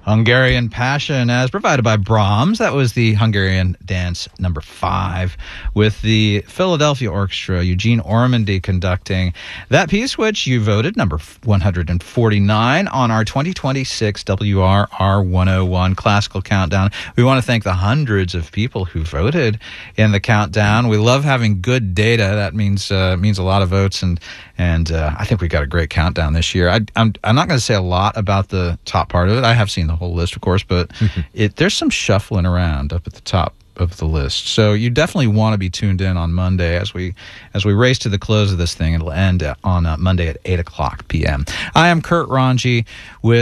Hungarian Passion, as provided by Brahms. That was the Hungarian dance number 5 with the Philadelphia Orchestra, Eugene Ormandy conducting that piece, which you voted number 149 on our 2026 WRR 101 Classical Countdown. We want to thank the hundreds of people who voted in the countdown. We love having good data. That means a lot of votes, and I think we got a great countdown this year. I'm not going to say a lot about the top part of it. I have seen the whole list, of course, but there's some shuffling around up at the top of the list. So you definitely want to be tuned in on Monday as we race to the close of this thing. It'll end on Monday at 8 o'clock p.m. I am Kurt Ranji with